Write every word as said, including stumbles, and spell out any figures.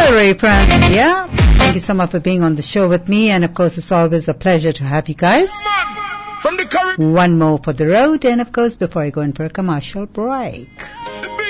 Hello, Ray Francia. Thank you so much for being on the show with me, and of course it's always a pleasure to have you guys. From the current One more for the road, and of course before I go in for a commercial break.